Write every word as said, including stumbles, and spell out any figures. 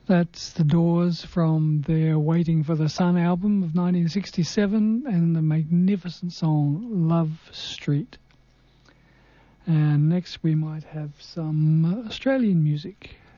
That's The Doors from their Waiting for the Sun album of nineteen sixty-seven and the magnificent song Love Street. And next we might have some Australian music.